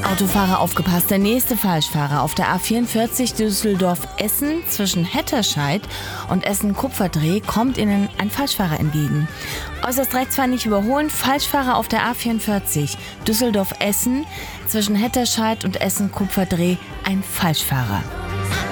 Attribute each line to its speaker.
Speaker 1: Autofahrer aufgepasst, der nächste Falschfahrer. Auf der A44 Düsseldorf-Essen zwischen Hetterscheid und Essen-Kupferdreh kommt Ihnen ein Falschfahrer entgegen. Äußerst rechts fahren nicht überholen. Falschfahrer auf der A44 Düsseldorf-Essen zwischen Hetterscheid und Essen-Kupferdreh, ein Falschfahrer.